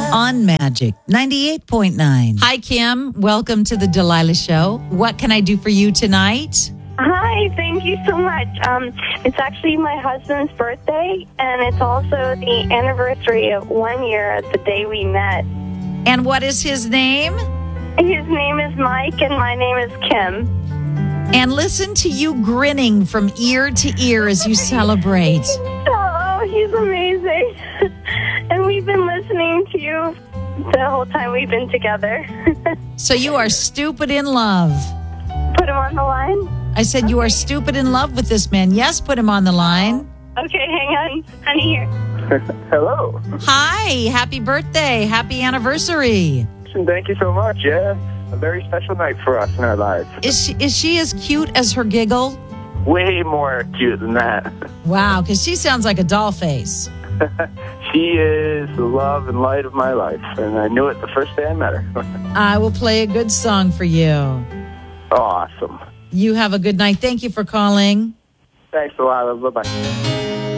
on Magic 98.9. Hi, Kim. Welcome to the Delilah Show. What can I do for you tonight? Hi, thank you so much. It's actually my husband's birthday, and it's also the anniversary of 1 year of the day we met. And what is his name? His name is Mike, and my name is Kim. And listen to you grinning from ear to ear as you celebrate. Oh, he's amazing. And we've been listening to you the whole time we've been together. So you are stupid in love. Put him on the line? I said you are stupid in love with this man. Yes, put him on the line. Okay, hang on. Honey, here. Hello. Hi, happy birthday. Happy anniversary. Thank you so much. Yeah, a very special night for us in our lives. Is she as cute as her giggle? Way more cute than that. Wow, because she sounds like a doll face. She is the love and light of my life, and I knew it the first day I met her. I will play a good song for you. Awesome. You have a good night. Thank you for calling. Thanks, Delilah. Bye-bye.